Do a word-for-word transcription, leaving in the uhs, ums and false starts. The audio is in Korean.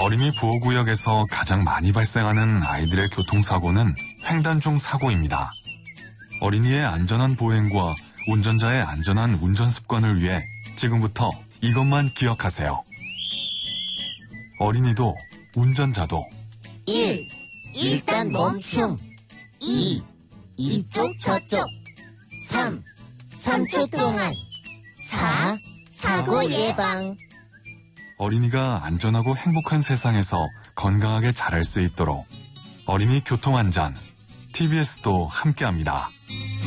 어린이 보호구역에서 가장 많이 발생하는 아이들의 교통사고는 횡단 중 사고입니다. 어린이의 안전한 보행과 운전자의 안전한 운전 습관을 위해 지금부터 이것만 기억하세요. 어린이도 운전자도 일. 일단 멈춤. 이. 이쪽 저쪽. 삼. 삼 초 동안. 사. 사고 예방. 어린이가 안전하고 행복한 세상에서 건강하게 자랄 수 있도록 어린이 교통안전 티비에스도 함께합니다.